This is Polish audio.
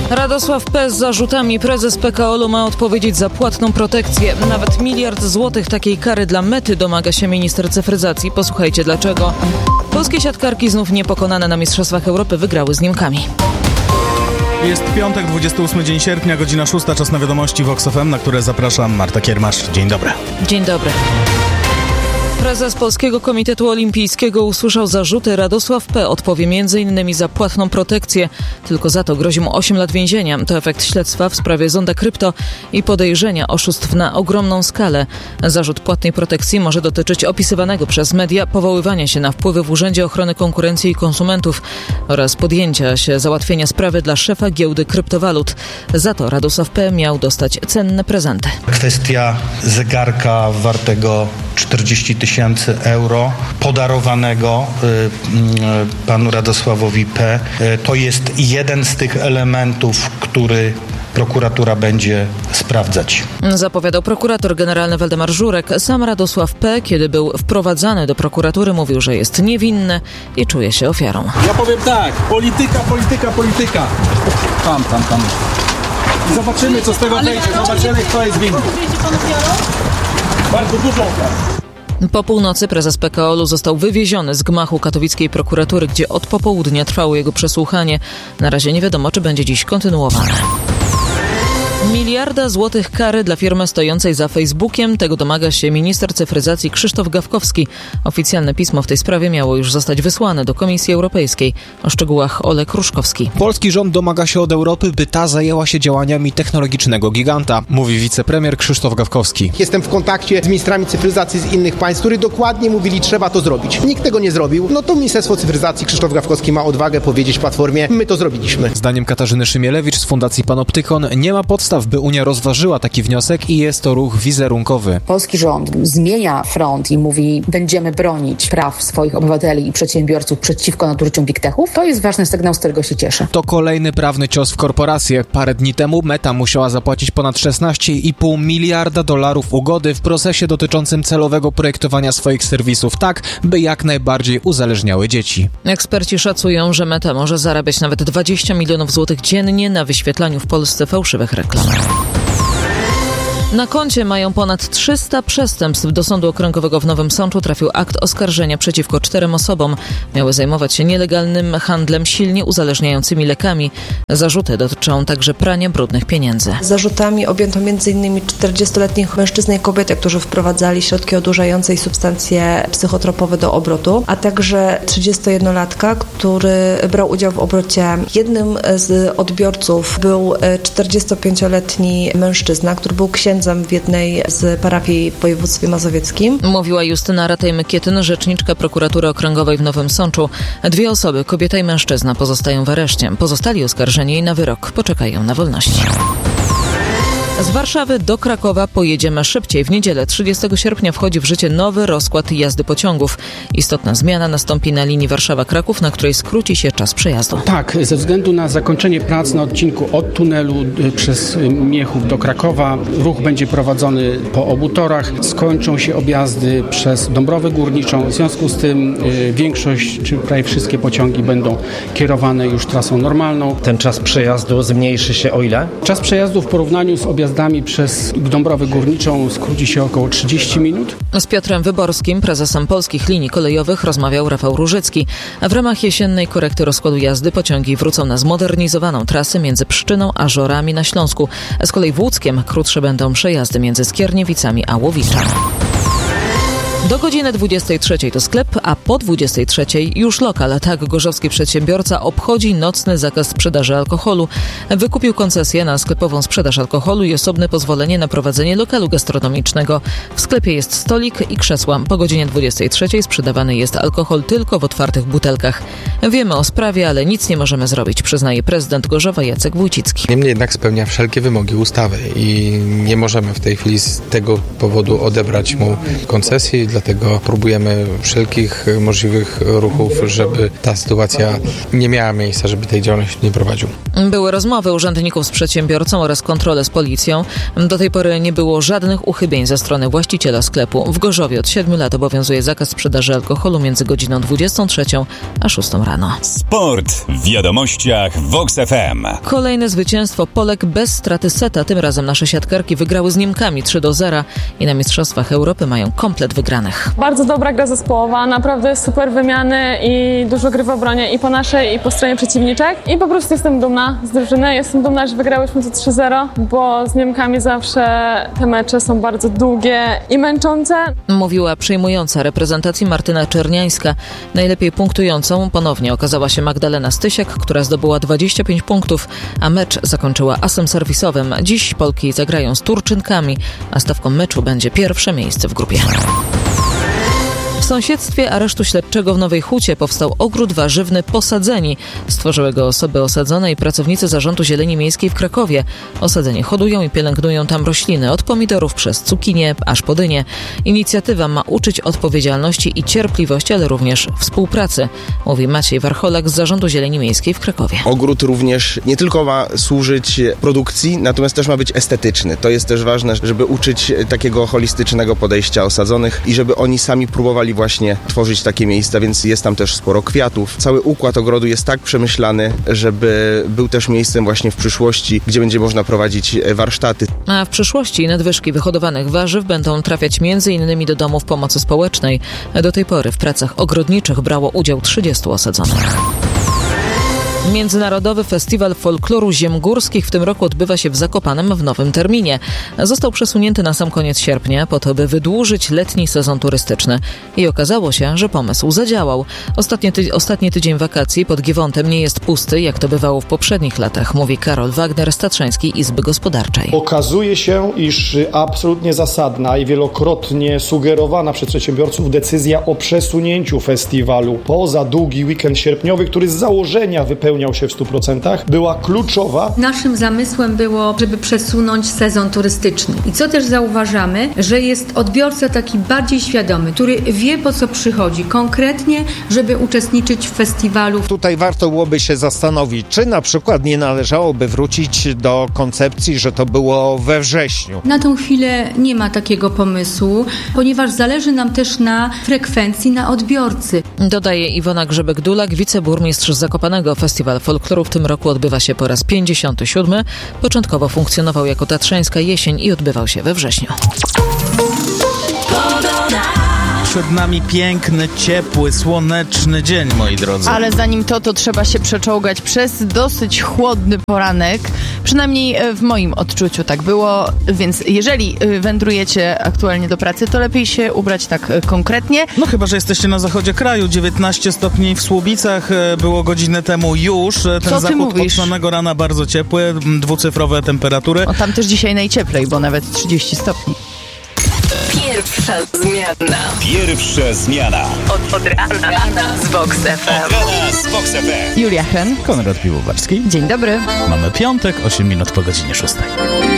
Radosław P. z zarzutami. Prezes PKOL-u ma odpowiedzieć za płatną protekcję. Nawet 1 miliard złotych takiej kary dla Mety domaga się minister cyfryzacji. Posłuchajcie dlaczego. Polskie siatkarki znów niepokonane na Mistrzostwach Europy wygrały z Niemkami. Jest piątek, 28 dzień sierpnia, godzina 6, czas na wiadomości Vox FM, na które zapraszam, Marta Kiermasz. Dzień dobry. Dzień dobry. Prezes Polskiego Komitetu Olimpijskiego usłyszał zarzuty. Radosław P. odpowie m.in. za płatną protekcję. Tylko za to grozi mu 8 lat więzienia. To efekt śledztwa w sprawie Zonda Krypto i podejrzenia oszustw na ogromną skalę. Zarzut płatnej protekcji może dotyczyć opisywanego przez media powoływania się na wpływy w Urzędzie Ochrony Konkurencji i Konsumentów oraz podjęcia się załatwienia sprawy dla szefa giełdy kryptowalut. Za to Radosław P. miał dostać cenne prezenty. Kwestia zegarka wartego 40 000 euro podarowanego panu Radosławowi P. To jest jeden z tych elementów, który prokuratura będzie sprawdzać. Zapowiadał prokurator generalny Waldemar Żurek. Sam Radosław P., kiedy był wprowadzany do prokuratury, mówił, że jest niewinny i czuje się ofiarą. Ja powiem tak, polityka. Tam. I zobaczymy, co z tego wyjdzie. Zobaczymy, kto jest winny. Bardzo dużo ofiar. Po północy prezes PKOL-u został wywieziony z gmachu katowickiej prokuratury, gdzie od popołudnia trwało jego przesłuchanie. Na razie nie wiadomo, czy będzie dziś kontynuowane. 1 miliarda złotych kary dla firmy stojącej za Facebookiem. Tego domaga się minister cyfryzacji Krzysztof Gawkowski. Oficjalne pismo w tej sprawie miało już zostać wysłane do Komisji Europejskiej. O szczegółach Olek Ruszkowski. Polski rząd domaga się od Europy, by ta zajęła się działaniami technologicznego giganta, mówi wicepremier Krzysztof Gawkowski. Jestem w kontakcie z ministrami cyfryzacji z innych państw, którzy dokładnie mówili, trzeba to zrobić. Nikt tego nie zrobił. No to Ministerstwo Cyfryzacji, Krzysztof Gawkowski ma odwagę powiedzieć Platformie, my to zrobiliśmy. Zdaniem Katarzyny Szymielewicz z Fundacji Panoptykon nie ma podstaw, by Unia rozważyła taki wniosek i jest to ruch wizerunkowy. Polski rząd zmienia front i mówi, będziemy bronić praw swoich obywateli i przedsiębiorców przeciwko nadużyciom big techów. To jest ważny sygnał, z którego się cieszę. To kolejny prawny cios w korporacje. Parę dni temu Meta musiała zapłacić ponad $16,5 miliarda ugody w procesie dotyczącym celowego projektowania swoich serwisów tak, by jak najbardziej uzależniały dzieci. Eksperci szacują, że Meta może zarabiać nawet 20 milionów złotych dziennie na wyświetlaniu w Polsce fałszywych reklam. Na koncie mają ponad 300 przestępstw. Do Sądu Okręgowego w Nowym Sączu trafił akt oskarżenia przeciwko 4 osobom. Miały zajmować się nielegalnym handlem silnie uzależniającymi lekami. Zarzuty dotyczą także prania brudnych pieniędzy. Zarzutami objęto m.in. 40-letnich mężczyzn i kobiety, którzy wprowadzali środki odurzające i substancje psychotropowe do obrotu, a także 31-latka, który brał udział w obrocie. Jednym z odbiorców był 45-letni mężczyzna, który był księdzem w jednej z parafii w województwie mazowieckim. Mówiła Justyna Rataj-Mykietyn, rzeczniczka prokuratury okręgowej w Nowym Sączu. 2 osoby, kobieta i mężczyzna, pozostają w areszcie. Pozostali oskarżeni na wyrok poczekają na wolności. Z Warszawy do Krakowa pojedziemy szybciej. W niedzielę 30 sierpnia wchodzi w życie nowy rozkład jazdy pociągów. Istotna zmiana nastąpi na linii Warszawa-Kraków, na której skróci się czas przejazdu. Tak, ze względu na zakończenie prac na odcinku od tunelu przez Miechów do Krakowa ruch będzie prowadzony po obu torach. Skończą się objazdy przez Dąbrowę Górniczą. W związku z tym większość, czy prawie wszystkie pociągi będą kierowane już trasą normalną. Ten czas przejazdu zmniejszy się o ile? Czas przejazdu w porównaniu z objazdami przez Dąbrowę Górniczą skróci się około 30 minut. Z Piotrem Wyborskim, prezesem Polskich Linii Kolejowych, rozmawiał Rafał Różycki. A w ramach jesiennej korekty rozkładu jazdy pociągi wrócą na zmodernizowaną trasę między Pszczyną a Żorami na Śląsku. Z kolei w Łódzkiem krótsze będą przejazdy między Skierniewicami a Łowiczem. Do godziny 23 to sklep, a po 23 już lokal. Tak gorzowski przedsiębiorca obchodzi nocny zakaz sprzedaży alkoholu. Wykupił koncesję na sklepową sprzedaż alkoholu i osobne pozwolenie na prowadzenie lokalu gastronomicznego. W sklepie jest stolik i krzesła. Po godzinie 23 sprzedawany jest alkohol tylko w otwartych butelkach. Wiemy o sprawie, ale nic nie możemy zrobić, przyznaje prezydent Gorzowa Jacek Wójcicki. Niemniej jednak spełnia wszelkie wymogi ustawy i nie możemy w tej chwili z tego powodu odebrać mu koncesji. dlatego próbujemy wszelkich możliwych ruchów, żeby ta sytuacja nie miała miejsca, żeby tej działalności nie prowadził. Były rozmowy urzędników z przedsiębiorcą oraz kontrole z policją. Do tej pory nie było żadnych uchybień ze strony właściciela sklepu. W Gorzowie od 7 lat obowiązuje zakaz sprzedaży alkoholu między godziną 23 a 6 rano. Sport w wiadomościach VOX FM. Kolejne zwycięstwo Polek bez straty seta. Tym razem nasze siatkarki wygrały z Niemkami 3-0 i na Mistrzostwach Europy mają komplet wygranych. Bardzo dobra gra zespołowa, naprawdę super wymiany i dużo gry w obronie i po naszej, i po stronie przeciwniczek. I po prostu jestem dumna z drużyny. Jestem dumna, że wygrałyśmy to 3-0, bo z Niemkami zawsze te mecze są bardzo długie i męczące. Mówiła przyjmująca reprezentacji Martyna Czerniańska. Najlepiej punktującą ponownie okazała się Magdalena Stysiak, która zdobyła 25 punktów, a mecz zakończyła asem serwisowym. Dziś Polki zagrają z Turczynkami, a stawką meczu będzie pierwsze miejsce w grupie. W sąsiedztwie aresztu śledczego w Nowej Hucie powstał ogród warzywny Posadzeni. Stworzyły go osoby osadzone i pracownicy Zarządu Zieleni Miejskiej w Krakowie. Osadzeni hodują i pielęgnują tam rośliny, od pomidorów przez cukinię aż po dynię. Inicjatywa ma uczyć odpowiedzialności i cierpliwości, ale również współpracy, mówi Maciej Warcholak z Zarządu Zieleni Miejskiej w Krakowie. Ogród również nie tylko ma służyć produkcji, natomiast też ma być estetyczny. To jest też ważne, żeby uczyć takiego holistycznego podejścia osadzonych i żeby oni sami próbowali właśnie tworzyć takie miejsca, więc jest tam też sporo kwiatów. Cały układ ogrodu jest tak przemyślany, żeby był też miejscem właśnie w przyszłości, gdzie będzie można prowadzić warsztaty. A w przyszłości nadwyżki wyhodowanych warzyw będą trafiać m.in. do domów pomocy społecznej. Do tej pory w pracach ogrodniczych brało udział 30 osadzonych. Międzynarodowy Festiwal Folkloru Ziem Górskich w tym roku odbywa się w Zakopanem w nowym terminie. Został przesunięty na sam koniec sierpnia po to, by wydłużyć letni sezon turystyczny. I okazało się, że pomysł zadziałał. Ostatni tydzień wakacji pod Giewontem nie jest pusty, jak to bywało w poprzednich latach, mówi Karol Wagner z Tatrzańskiej Izby Gospodarczej. Okazuje się, iż absolutnie zasadna i wielokrotnie sugerowana przez przedsiębiorców decyzja o przesunięciu festiwalu poza długi weekend sierpniowy, który z założenia wypełniał się w 100%, była kluczowa. Naszym zamysłem było, żeby przesunąć sezon turystyczny. I co też zauważamy, że jest odbiorca taki bardziej świadomy, który wie, po co przychodzi konkretnie, żeby uczestniczyć w festiwalu. Tutaj warto byłoby się zastanowić, czy na przykład nie należałoby wrócić do koncepcji, że to było we wrześniu. Na tą chwilę nie ma takiego pomysłu, ponieważ zależy nam też na frekwencji, na odbiorcy. Dodaje Iwona Grzebek-Dulak, wiceburmistrz Zakopanego. Festiwal Folkloru w tym roku odbywa się po raz 57. Początkowo funkcjonował jako Tatrzańska Jesień i odbywał się we wrześniu. Przed nami piękny, ciepły, słoneczny dzień, moi drodzy. Ale zanim to trzeba się przeczołgać przez dosyć chłodny poranek. Przynajmniej w moim odczuciu tak było, więc jeżeli wędrujecie aktualnie do pracy, to lepiej się ubrać tak konkretnie. No chyba, że jesteście na zachodzie kraju. 19 stopni w Słubicach było godzinę temu już. Ten zachód od samego rana bardzo ciepły, dwucyfrowe temperatury. O, tam też dzisiaj najcieplej, bo nawet 30 stopni. Pierwsza zmiana. Pierwsza zmiana. Od rana z VOX FM. Od rana z VOX FM. Julia Hen. Konrad Piwowarski. Dzień dobry. Mamy piątek, 8 minut po godzinie 6.